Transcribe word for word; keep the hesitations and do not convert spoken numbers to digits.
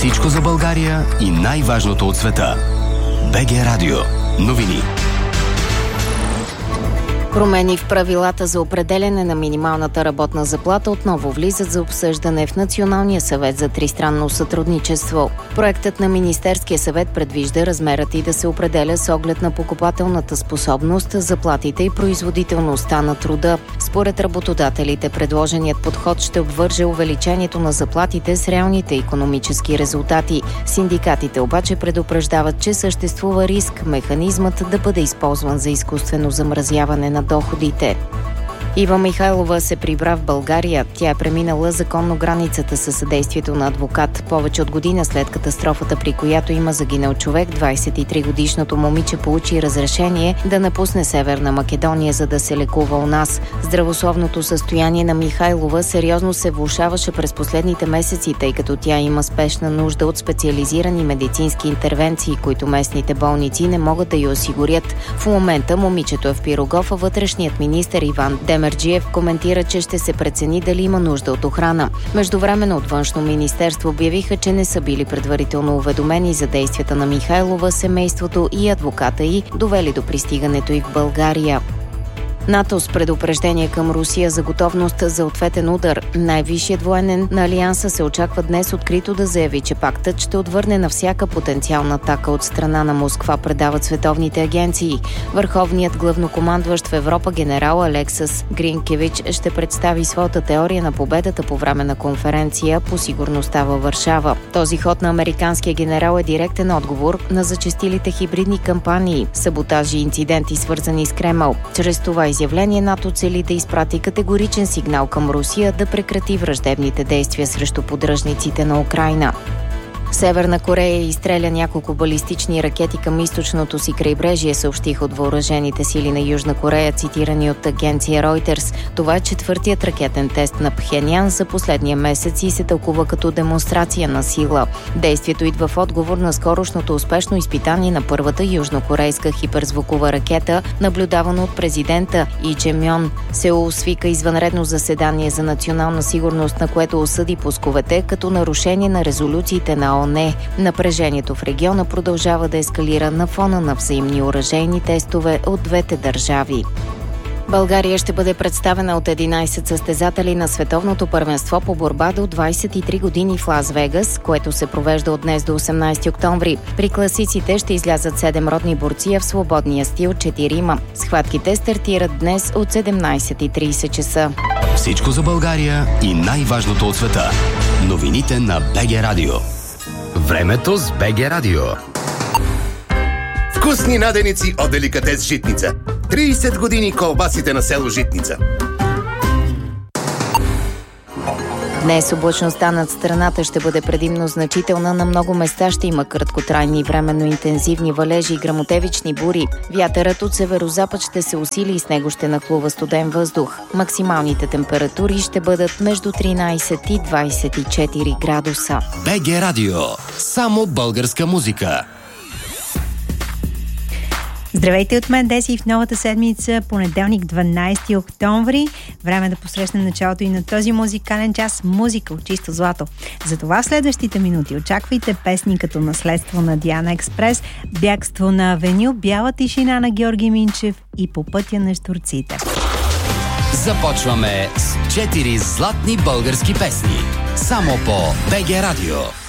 Всичко за България и най-важното от света. БГ Радио. Новини. Промени в правилата за определяне на минималната работна заплата отново влизат за обсъждане в Националния съвет за тристранно сътрудничество. Проектът на Министерския съвет предвижда размерът и да се определя с оглед на покупателната способност, заплатите и производителността на труда. Според работодателите, предложеният подход ще обвърже увеличението на заплатите с реалните икономически резултати. Синдикатите обаче предупреждават, че съществува риск механизмът да бъде използван за изкуствено замразяване на доходите. Ива Михайлова се прибра в България. Тя е преминала законно границата със съдействието на адвокат. Повече от година след катастрофата, при която има загинал човек, двадесет и три годишното момиче получи разрешение да напусне Северна Македония, за да се лекува у нас. Здравословното състояние на Михайлова сериозно се влошаваше през последните месеци, тъй като тя има спешна нужда от специализирани медицински интервенции, които местните болници не могат да й осигурят. В момента момичето е в Пирогов, а вътрешният министър Иван Демерджиев коментира, че ще се прецени дали има нужда от охрана. Междувременно от Външно министерство обявиха, че не са били предварително уведомени за действията на Михайлова, семейството и адвоката й, довели до пристигането й в България. НАТО с предупреждение към Русия за готовност за ответен удар. Най-висшият военен на Алианса се очаква днес открито да заяви, че пактът ще отвърне на всяка потенциална атака от страна на Москва, предават световните агенции. Върховният главнокомандващ в Европа генерал Алексас Гринкевич ще представи своята теория на победата по време на конференция по сигурността във Варшава. Този ход на американския генерал е директен отговор на зачестилите хибридни кампании, саботажи и инциденти, свързани с Кремъл. Чрез това изявление НАТО цели да изпрати категоричен сигнал към Русия да прекрати враждебните действия срещу поддръжниците на Украйна. Северна Корея изстреля няколко балистични ракети към източното си крайбрежие, съобщиха от въоръжените сили на Южна Корея, цитирани от агенция Reuters. Това е четвъртият ракетен тест на Пхенян за последния месец и се тълкува като демонстрация на сила. Действието идва в отговор на скорошното успешно изпитание на първата южнокорейска хиперзвукова ракета, наблюдавана от президента И Чен Мьон. Сеул свика извънредно заседание за национална сигурност, на което осъди пусковете като нарушение на резолюциите на ООН. Напрежението в региона продължава да ескалира на фона на взаимни оръжейни тестове от двете държави. България ще бъде представена от единадесет състезатели на световното първенство по борба до двадесет и три години в Лас Вегас, което се провежда от днес до осемнадесети октомври. При класиците ще излязат седем родни борци, а в свободния стил четирима. Схватките стартират днес от седемнадесет и тридесет часа. Всичко за България и най-важното от света. Новините на БГ Радио. Времето с БГ Радио. Вкусни наденици от деликатес Житница. тридесет години колбасите на село Житница. Днес облачността над страната ще бъде предимно значителна. На много места ще има краткотрайни и временно интензивни валежи и гръмотевични бури. Вятърът от северозапад ще се усили и с него ще нахлува студен въздух. Максималните температури ще бъдат между тринадесет и двадесет и четири градуса. БГ Радио. Само българска музика. Здравейте от мен, Деси, в новата седмица, понеделник, дванадесети октомври. Време да посрещнем началото и на този музикален час музика от чисто злато. Затова в следващите минути очаквайте песни като Наследство на Диана Експрес, Бягство на Авеню, Бяла тишина на Георги Минчев и По пътя на щурците. Започваме с четири златни български песни. Само по БГ Радио.